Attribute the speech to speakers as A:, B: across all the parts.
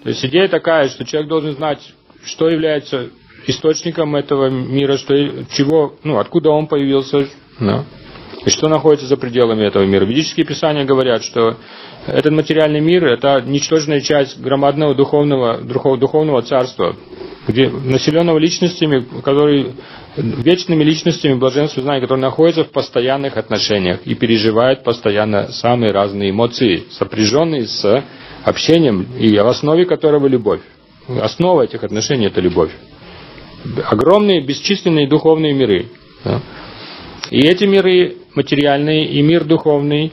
A: То есть идея такая, что человек должен знать, что является источником этого мира, откуда он появился, да, и что находится за пределами этого мира. Ведические писания говорят, что этот материальный мир – это ничтожная часть громадного духовного царства, где населенного личностями, вечными личностями блаженства знания, которые находятся в постоянных отношениях и переживают постоянно самые разные эмоции, сопряженные с общением, и в основе которого любовь. Основа этих отношений – это любовь. Огромные, бесчисленные духовные миры. Да? И эти миры материальные и мир духовный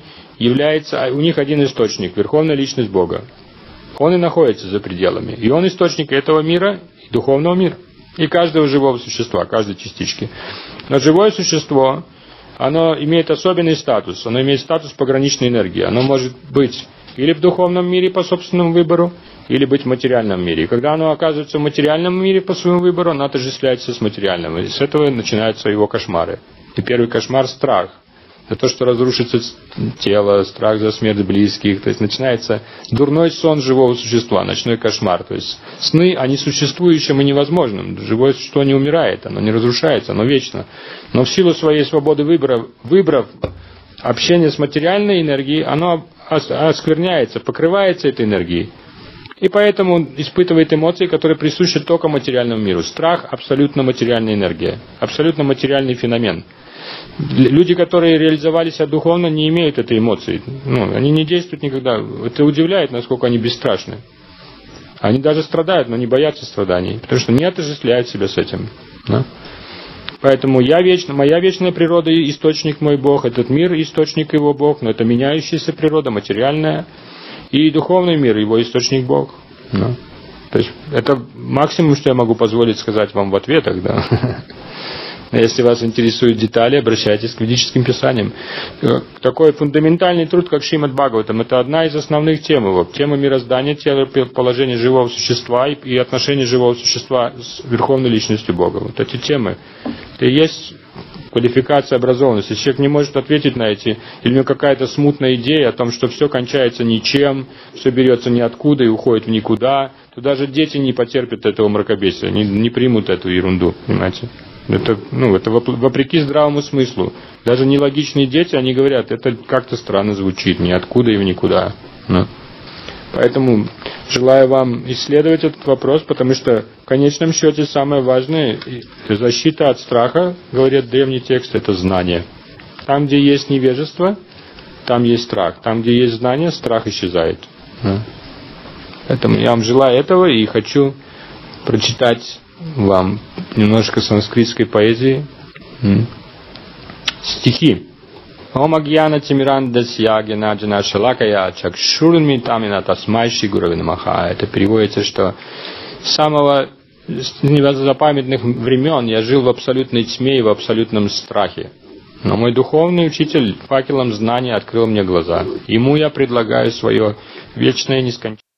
A: у них один источник – Верховная Личность Бога. Он и находится за пределами. И он источник этого мира и духовного мира. И каждого живого существа, каждой частички. Но живое существо, оно имеет особенный статус. Оно имеет статус пограничной энергии. Оно может быть или в духовном мире по собственному выбору, или быть в материальном мире. И когда оно оказывается в материальном мире по своему выбору, оно отождествляется с материальным. И с этого начинаются его кошмары. И первый кошмар – страх. За то, что разрушится тело, страх за смерть близких. То есть начинается дурной сон живого существа, ночной кошмар. То есть сны о несуществующем и невозможном. Живое существо не умирает, оно не разрушается, оно вечно. Но в силу своей свободы выбрав общение с материальной энергией, оно оскверняется, покрывается этой энергией. И поэтому он испытывает эмоции, которые присущи только материальному миру. Страх – абсолютно материальная энергия, абсолютно материальный феномен. Люди, которые реализовались духовно, не имеют этой эмоции. Они не действуют никогда. Это удивляет, насколько они бесстрашны. Они даже страдают, но не боятся страданий, потому что не отождествляют себя с этим. Да? Поэтому моя вечная природа – источник мой Бог, этот мир – источник его Бог, но это меняющаяся природа, материальная, и духовный мир – его источник Бог. Да? То есть это максимум, что я могу позволить сказать вам в ответах. Да? Если вас интересуют детали, обращайтесь к ведическим писаниям. Такой фундаментальный труд, как Шримад Бхагаватам, это одна из основных тем его. Тема мироздания, тема положения живого существа и отношения живого существа с Верховной Личностью Бога. Вот эти темы. Это и есть квалификация образованности. Если человек не может ответить на эти, или у него какая-то смутная идея о том, что все кончается ничем, все берется ниоткуда и уходит в никуда, то даже дети не потерпят этого мракобесия, не примут эту ерунду, понимаете? Это вопреки здравому смыслу. Даже нелогичные дети, они говорят, это как-то странно звучит, ниоткуда и в никуда. Да. Поэтому желаю вам исследовать этот вопрос, потому что в конечном счете самое важное, защита от страха, говорит древний текст, это знание. Там, где есть невежество, там есть страх. Там, где есть знание, страх исчезает. Да. Поэтому я вам желаю этого и хочу прочитать вам немножко санскритской поэзии. Стихи. Ом агьяна тимирандасья генаджана шалакая чакшурми тамина тасмайши гурави намаха. Это переводится, что с самого незапамятных времен я жил в абсолютной тьме и в абсолютном страхе. Но мой духовный учитель факелом знания открыл мне глаза. Ему я предлагаю свое вечное нескончаемое